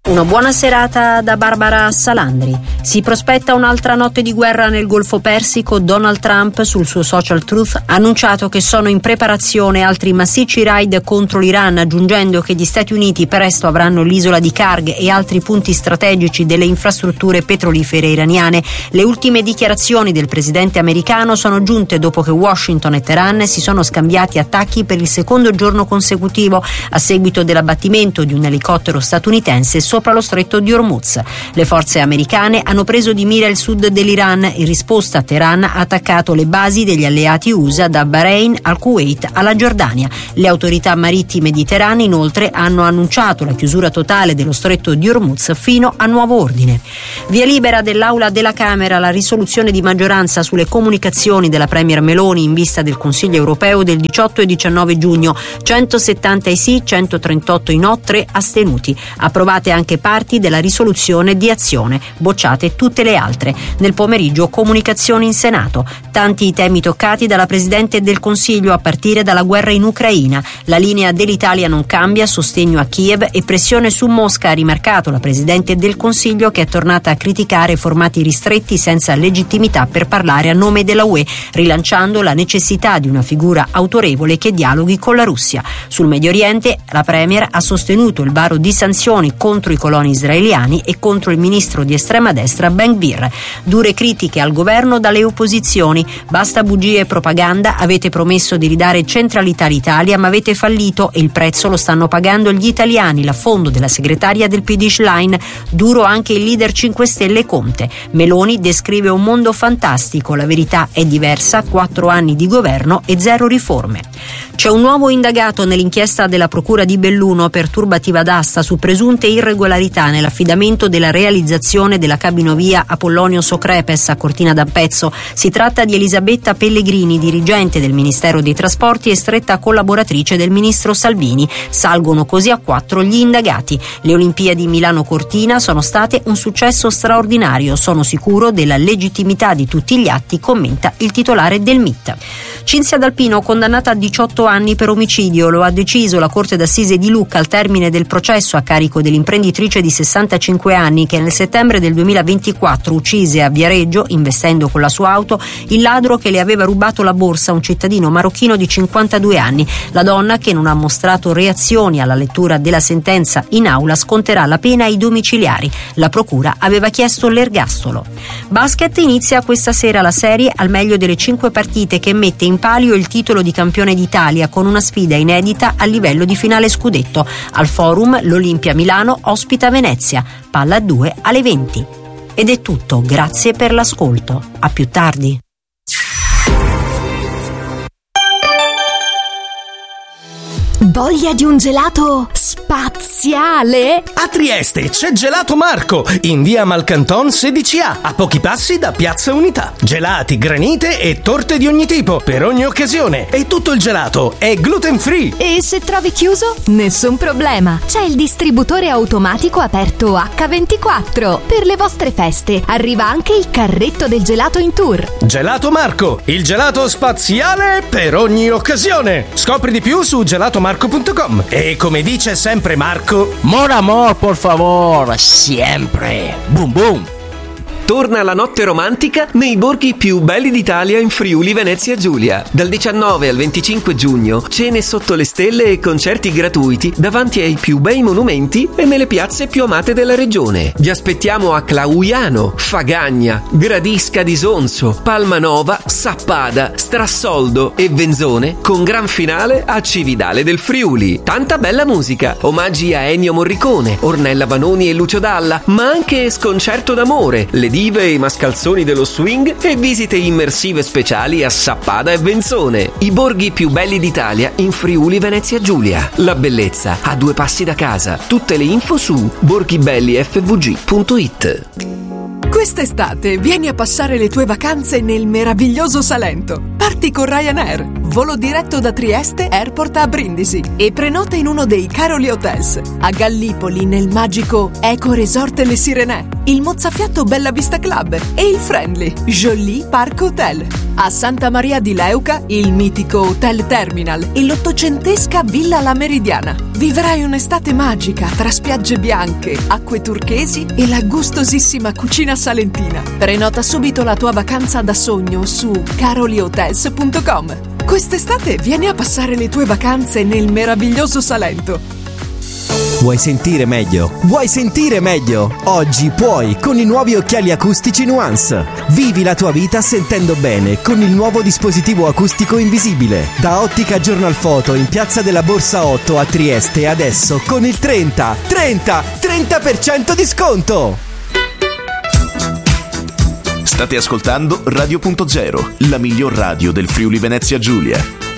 Una buona serata da Barbara Salandri. Si prospetta un'altra notte di guerra nel Golfo Persico. Donald Trump sul suo social Truth ha annunciato che sono in preparazione altri massicci raid contro l'Iran, aggiungendo che gli Stati Uniti presto avranno l'isola di Karg e altri punti strategici delle infrastrutture petrolifere iraniane. Le ultime dichiarazioni del presidente americano sono giunte dopo che Washington e Teheran si sono scambiati attacchi per il secondo giorno consecutivo a seguito dell'abbattimento di un elicottero statunitense sopra lo stretto di Hormuz. Le forze americane hanno preso di mira il sud dell'Iran. In risposta, Teheran ha attaccato le basi degli alleati USA da Bahrain al Kuwait alla Giordania. Le autorità marittime di Teheran inoltre hanno annunciato la chiusura totale dello stretto di Hormuz fino a nuovo ordine. Via libera dell'Aula della Camera la risoluzione di maggioranza sulle comunicazioni della Premier Meloni in vista del Consiglio europeo del 18 e 19 giugno. 170 i sì, 138 i no, 3 astenuti. Approvate anche parti della risoluzione di azione, bocciate tutte le altre. Nel pomeriggio comunicazioni in Senato. Tanti i temi toccati dalla Presidente del Consiglio, a partire dalla guerra in Ucraina. La linea dell'Italia non cambia, sostegno a Kiev e pressione su Mosca, ha rimarcato la Presidente del Consiglio, che è tornata a criticare formati ristretti senza legittimità per parlare a nome della UE, rilanciando la necessità di una figura autorevole che dialoghi con la Russia. Sul Medio Oriente la Premier ha sostenuto il varo di sanzioni contro i coloni israeliani e contro il ministro di estrema destra Ben Gvir. Dure critiche al governo dalle opposizioni. Basta bugie e propaganda, avete promesso di ridare centralità all'Italia ma avete fallito e il prezzo lo stanno pagando gli italiani, l'affondo della segretaria del PD Schlein. Duro anche il leader 5 Stelle Conte. Meloni descrive un mondo fantastico, la verità è diversa, 4 anni di governo e 0 riforme. C'è un nuovo indagato nell'inchiesta della Procura di Belluno per turbativa d'asta su presunte irregolarità nell'affidamento della realizzazione della cabinovia Apollonio Socrepes a Cortina d'Ampezzo. Si tratta di Elisabetta Pellegrini, dirigente del Ministero dei Trasporti e stretta collaboratrice del ministro Salvini. Salgono così a 4 gli indagati. Le Olimpiadi Milano-Cortina sono state un successo straordinario. Sono sicuro della legittimità di tutti gli atti, commenta il titolare del MIT. Cinzia D'Alpino condannata a 18 anni per omicidio. Lo ha deciso la Corte d'Assise di Lucca al termine del processo a carico dell'imprenditrice di 65 anni che nel settembre del 2024 uccise a Viareggio, investendo con la sua auto, il ladro che le aveva rubato la borsa, un cittadino marocchino di 52 anni. La donna, che non ha mostrato reazioni alla lettura della sentenza in aula, sconterà la pena ai domiciliari. La procura aveva chiesto l'ergastolo. Basket: inizia questa sera la serie al meglio delle 5 partite che mette in palio il titolo di campione d'Italia con una sfida inedita a livello di finale scudetto. Al Forum l'Olimpia Milano ospita Venezia, palla a 2 alle 20. Ed è tutto, grazie per l'ascolto. A più tardi. Voglia di un gelato spaziale? A Trieste c'è Gelato Marco, in via Malcanton 16A, a pochi passi da Piazza Unità. Gelati, granite e torte di ogni tipo, per ogni occasione. E tutto il gelato è gluten free. E se trovi chiuso? Nessun problema. C'è il distributore automatico aperto H24. Per le vostre feste arriva anche il carretto del gelato in tour. Gelato Marco, il gelato spaziale per ogni occasione. Scopri di più su gelatomarco.com. E come dice sempre Marco, Mon amor, por favor, sempre. Boom boom. Torna la notte romantica nei borghi più belli d'Italia in Friuli Venezia Giulia. Dal 19 al 25 giugno, cene sotto le stelle e concerti gratuiti davanti ai più bei monumenti e nelle piazze più amate della regione. Vi aspettiamo a Clauiano, Fagagna, Gradisca di Sonzo, Palmanova, Sappada, Strassoldo e Venzone, con gran finale a Cividale del Friuli. Tanta bella musica, omaggi a Ennio Morricone, Ornella Vanoni e Lucio Dalla, ma anche sconcerto d'amore, le dive e i mascalzoni dello swing e visite immersive speciali a Sappada e Venzone. I borghi più belli d'Italia in Friuli Venezia Giulia. La bellezza a 2 passi da casa. Tutte le info su borghibellifvg.it. Quest'estate vieni a passare le tue vacanze nel meraviglioso Salento. Parti con Ryanair, volo diretto da Trieste Airport a Brindisi e prenota in uno dei Caroli Hotels. A Gallipoli nel magico Eco Resort Le Sirenè, il mozzafiato Bella Vista Club e il friendly Jolie Park Hotel. A Santa Maria di Leuca il mitico Hotel Terminal e l'ottocentesca Villa La Meridiana. Vivrai un'estate magica tra spiagge bianche, acque turchesi e la gustosissima cucina salentina. Prenota subito la tua vacanza da sogno su carolihotels.com. Quest'estate vieni a passare le tue vacanze nel meraviglioso Salento. Vuoi sentire meglio? Vuoi sentire meglio? Oggi puoi con i nuovi occhiali acustici Nuance. Vivi la tua vita sentendo bene con il nuovo dispositivo acustico invisibile. Da Ottica Journal Photo in Piazza della Borsa 8 a Trieste adesso con il 30% di sconto! State ascoltando Radio.0, la miglior radio del Friuli Venezia Giulia.